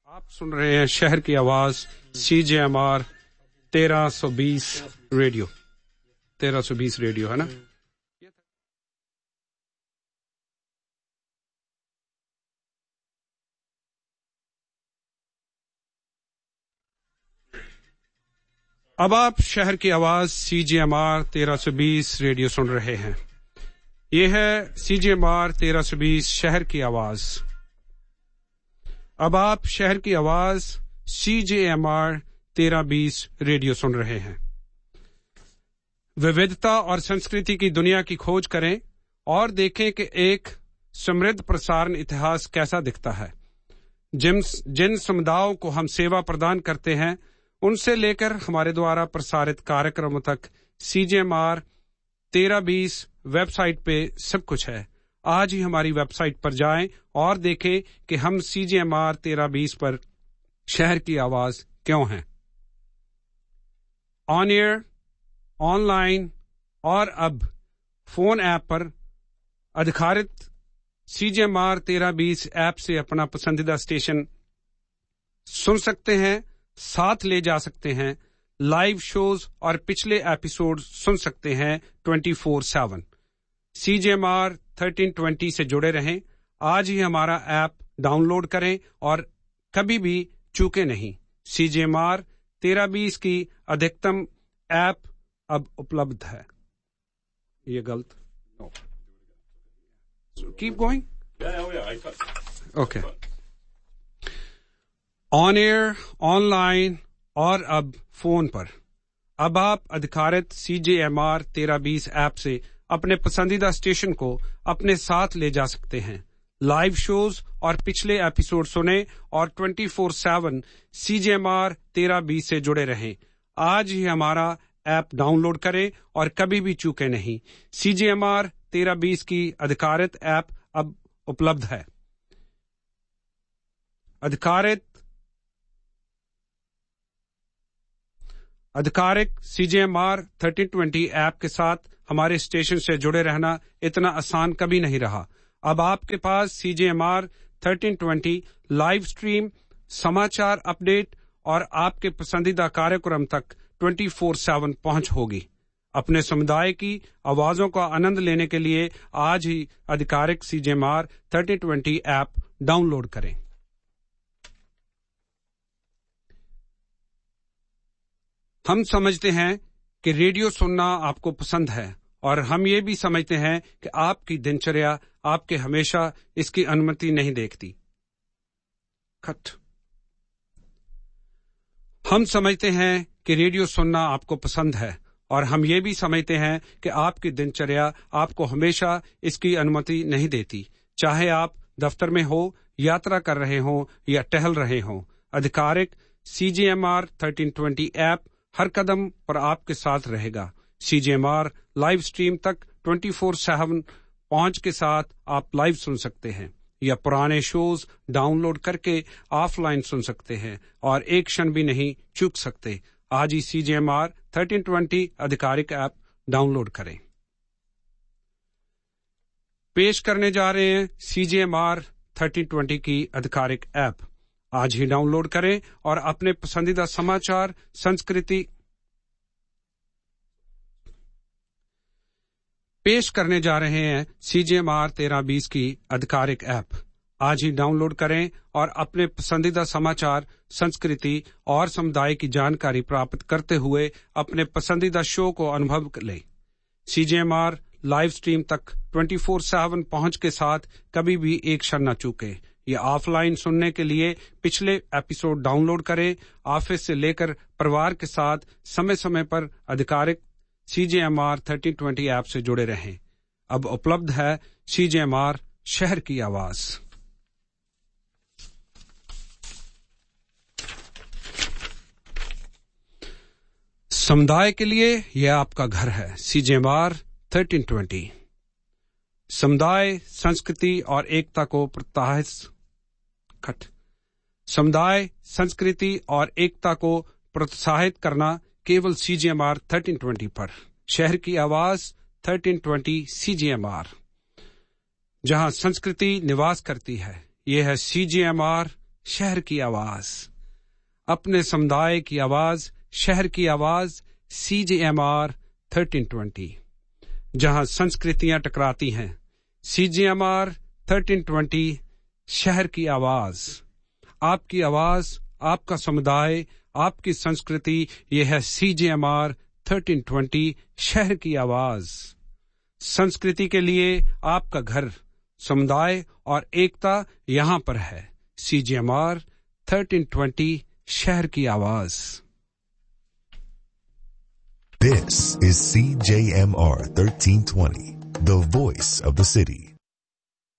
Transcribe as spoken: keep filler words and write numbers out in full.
आप सुन रहे हैं शहर की आवाज सी जे एम आर तेरह सौ बीस रेडियो तेरह सौ बीस रेडियो है ना। अब आप शहर की आवाज सी जे एम आर तेरह सौ बीस रेडियो सुन रहे हैं। यह है सी जे एम आर तेरह सौ बीस शहर की आवाज। अब आप शहर की आवाज सी जे एम आर तेरह बीस रेडियो सुन रहे हैं। विविधता और संस्कृति की दुनिया की खोज करें और देखें कि एक समृद्ध प्रसारण इतिहास कैसा दिखता है। जिन जिन समुदायों को हम सेवा प्रदान करते हैं उनसे लेकर हमारे द्वारा प्रसारित कार्यक्रमों तक सी जे एम आर तेरह बीस वेबसाइट पे सब कुछ है। आज ही हमारी वेबसाइट पर जाएं और देखें कि हम सी जे एम आर तेरह बीस पर शहर की आवाज क्यों हैं। ऑन एयर, ऑनलाइन और अब फोन ऐप पर आधारित सी जे एम आर तेरह बीस ऐप से अपना पसंदीदा स्टेशन सुन सकते हैं, साथ ले जा सकते हैं, लाइव शोज और पिछले एपिसोड सुन सकते हैं ट्वेंटी फोर सेवन। सी जे एम आर तेरह बीस से जुड़े रहें। आज ही हमारा ऐप डाउनलोड करें और कभी भी चूके नहीं। सी जे एम आर तेरह बीस की अधिकतम ऐप अब उपलब्ध है। ये गलत know keep going okay. On air, online और अब फोन पर अब आप अधिकारित सी जे एम आर तेरह बीस ऐप से अपने पसंदीदा स्टेशन को अपने साथ ले जा सकते हैं। लाइव शोज और पिछले एपिसोड सुने और ट्वेंटी फोर सेवन सी जे एम आर तेरह बीस से जुड़े रहें। आज ही हमारा ऐप डाउनलोड करें और कभी भी चूके नहीं। सी जे एम आर तेरह बीस की अधिकारित ऐप अब उपलब्ध है। अधिकारित आधिकारिक सी जे एम आर तेरह बीस ऐप के साथ हमारे स्टेशन से जुड़े रहना इतना आसान कभी नहीं रहा। अब आपके पास सी जे एम आर तेरह बीस लाइव स्ट्रीम, समाचार अपडेट और आपके पसंदीदा कार्यक्रम तक ट्वेंटी फोर सेवन पहुंच होगी। अपने समुदाय की आवाजों का आनंद लेने के लिए आज ही आधिकारिक सी जे एम आर तेरह बीस ऐप डाउनलोड करें। हम समझते हैं कि रेडियो सुनना आपको पसंद है और हम ये भी समझते हैं कि आपकी दिनचर्या आपके हमेशा इसकी अनुमति नहीं देखती। खट हम समझते हैं कि रेडियो सुनना आपको पसंद है और हम ये भी समझते हैं कि आपकी दिनचर्या आपको हमेशा इसकी अनुमति नहीं देती। चाहे आप दफ्तर में हो, यात्रा कर रहे हो या टहल रहे हो, आधिकारिक सी जे एम आर तेरह बीस ऐप हर कदम पर आपके साथ रहेगा। सी जे एम आर लाइव स्ट्रीम तक ट्वेंटी फोर सेवन पहुंच के साथ आप लाइव सुन सकते हैं या पुराने शोज डाउनलोड करके ऑफलाइन सुन सकते हैं और एक क्षण भी नहीं चूक सकते। आज ही सी जे एम आर तेरह बीस आधिकारिक ऐप डाउनलोड करें। पेश करने जा रहे हैं सी जे एम आर तेरह बीस की आधिकारिक ऐप। आज ही डाउनलोड करें और अपने पसंदीदा समाचार, संस्कृति पेश करने जा रहे हैं सी जे एम आर तेरह बीस की आधिकारिक ऐप। आज ही डाउनलोड करें और अपने पसंदीदा समाचार, संस्कृति और समुदाय की जानकारी प्राप्त करते हुए अपने पसंदीदा शो को अनुभव लें। सी जे एम आर लाइव स्ट्रीम तक ट्वेंटी फोर सेवन पहुंच के साथ कभी भी एक क्षण न चूके। या ऑफलाइन सुनने के लिए पिछले एपिसोड डाउनलोड करें। ऑफिस से लेकर परिवार के साथ समय समय पर आधिकारिक सी जे एम आर तेरह बीस ऐप से जुड़े रहें। अब उपलब्ध है सी जे एम आर शहर की आवाज। समुदाय के लिए यह आपका घर है। सी जे एम आर तेरह बीस समुदाय, संस्कृति और एकता को प्रोत्साहित खट समुदाय, संस्कृति और एकता को प्रोत्साहित करना केवल सी जे एम आर तेरह बीस पर। शहर की आवाज तेरह बीस सी जे एम आर, जहां संस्कृति निवास करती है। यह है सी जे एम आर शहर की आवाज। अपने समुदाय की आवाज, शहर की आवाज, सी जे एम आर थर्टीन ट्वेंटी, जहां संस्कृतियां टकराती हैं। सी जे एम आर थर्टीन ट्वेंटी, शहर की आवाज। आपकी आवाज, आपका समुदाय, आपकी संस्कृति, यह है सी जे एम आर थर्टीन ट्वेंटी, शहर की आवाज। संस्कृति के लिए आपका घर, समुदाय और एकता यहां पर है। सी जे एम आर थर्टीन ट्वेंटी, शहर की आवाज। This is C J M R thirteen twenty, the voice of the city.